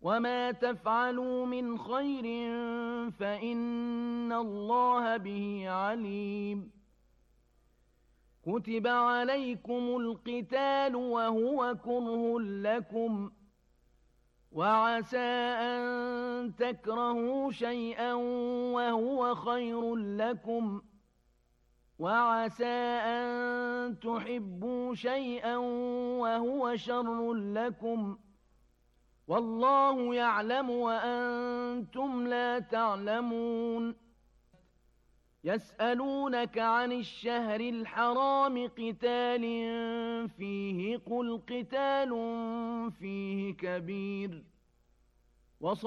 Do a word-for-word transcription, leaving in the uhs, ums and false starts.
وما تفعلوا من خير فإن الله به عليم كتب عليكم القتال وهو كره لكم وعسى أن تكرهوا شيئا وهو خير لكم وعسى أن تحبوا شيئا وهو شر لكم والله يعلم وأنتم لا تعلمون يسألونك عن الشهر الحرام قتال فيه قل قتال فيه كبير